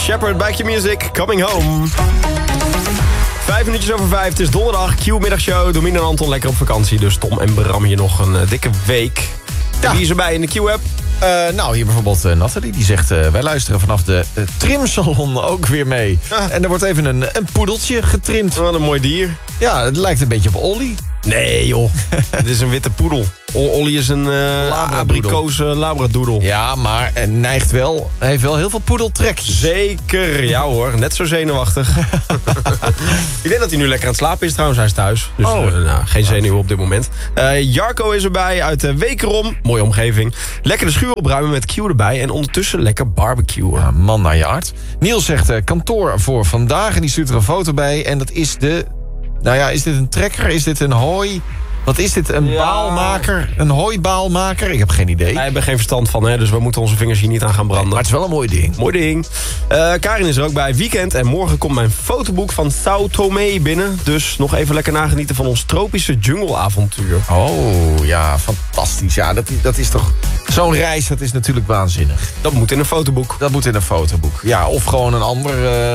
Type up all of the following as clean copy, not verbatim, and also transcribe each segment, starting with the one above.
Shepherd, Back Your Music, Coming Home. 5 minuutjes over 5, het is donderdag, Q-middagshow. Domien en Anton lekker op vakantie, dus Tom en Bram hier nog een dikke week. Ja. Wie is erbij in de Q-app? Nou, hier bijvoorbeeld Nathalie, die zegt... wij luisteren vanaf de trimsalon ook weer mee. Ah. En er wordt even een poedeltje getrimd. Wat een mooi dier. Ja, het lijkt een beetje op Olly. Nee joh, het is een witte poedel. Olly is een abrikoos labradoodle. Ja, maar hij heeft wel heel veel poedeltrekjes. Zeker, ja hoor, net zo zenuwachtig. Ik denk dat hij nu lekker aan het slapen is trouwens, hij is thuis. Dus geen zenuwen op dit moment. Jarko is erbij uit Wekerom, mooie omgeving. Lekker de schuur opruimen met Q erbij en ondertussen lekker barbecuen. Ja, man naar je hart. Niels zegt kantoor voor vandaag en die stuurt er een foto bij. En dat is nou ja, is dit een trekker? Is dit een hooi? Wat is dit? Een baalmaker? Een hooibaalmaker? Ik heb geen idee. Wij hebben geen verstand van, hè, dus we moeten onze vingers hier niet aan gaan branden. Maar het is wel een mooi ding. Mooi ding. Karin is er ook bij weekend en morgen komt mijn fotoboek van Sao Tomé binnen. Dus nog even lekker nagenieten van ons tropische jungleavontuur. Oh, ja, fantastisch. Ja, dat is toch... Zo'n reis, dat is natuurlijk waanzinnig. Dat moet in een fotoboek. Dat moet in een fotoboek. Ja, of gewoon een ander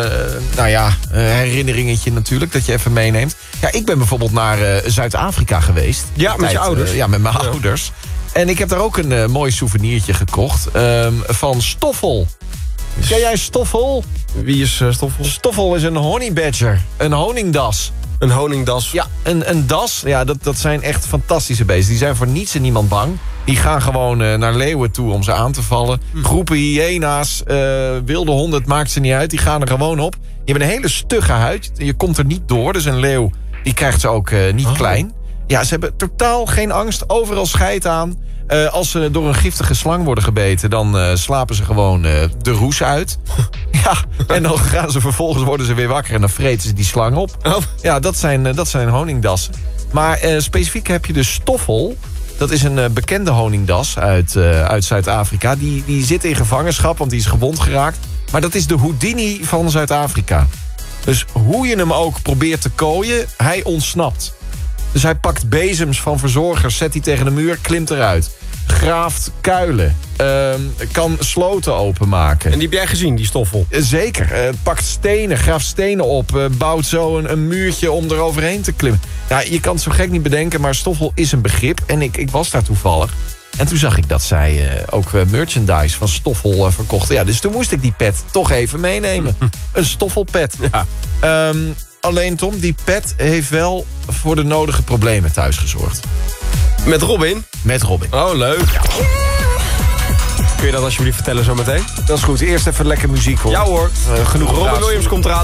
herinneringetje natuurlijk, dat je even meeneemt. Ja, ik ben bijvoorbeeld naar Zuid-Afrika geweest. Ja, met je ouders? Ja, met mijn ouders. En ik heb daar ook een mooi souvenirtje gekocht van Stoffel. Ken jij Stoffel? Wie is Stoffel? Stoffel is een honey badger. Een honingdas. Een honingdas? Ja, een das. Ja, dat zijn echt fantastische beesten. Die zijn voor niets en niemand bang. Die gaan gewoon naar leeuwen toe om ze aan te vallen. Groepen hyena's, wilde honden, het maakt ze niet uit. Die gaan er gewoon op. Je hebt een hele stugge huid. Je komt er niet door. Dus een leeuw, die krijgt ze ook niet klein. Ja, ze hebben totaal geen angst. Overal scheid aan. Als ze door een giftige slang worden gebeten... dan slapen ze gewoon de roes uit. Ja, en dan gaan ze vervolgens worden ze weer wakker... en dan vreten ze die slang op. Oh. Ja, dat zijn honingdassen. Maar specifiek heb je de Stoffel. Dat is een bekende honingdas uit Zuid-Afrika. Die zit in gevangenschap, want die is gewond geraakt. Maar dat is de Houdini van Zuid-Afrika. Dus hoe je hem ook probeert te kooien, hij ontsnapt. Dus hij pakt bezems van verzorgers, zet die tegen de muur, klimt eruit. Graaft kuilen, kan sloten openmaken. En die heb jij gezien, die Stoffel? Zeker, pakt stenen, graaft stenen op, bouwt zo een muurtje om eroverheen te klimmen. Ja, je kan het zo gek niet bedenken, maar Stoffel is een begrip. En ik was daar toevallig. En toen zag ik dat zij ook merchandise van Stoffel verkochten. Ja, dus toen moest ik die pet toch even meenemen. Een Stoffelpet. Ja. Alleen Tom, die pet heeft wel voor de nodige problemen thuis gezorgd. Met Robin? Met Robin. Oh, leuk. Ja. Kun je dat alsjeblieft vertellen zometeen? Dat is goed. Eerst even lekker muziek, hoor. Ja hoor. Genoeg Robin Williams komt eraan.